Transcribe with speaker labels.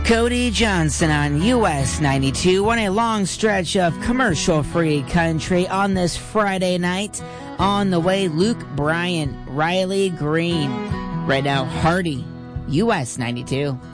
Speaker 1: Cody Johnson on US 92 on a long stretch of commercial-free country on this Friday night. On the way, Luke Bryan, Riley Green. Right now, Hardy, US 92.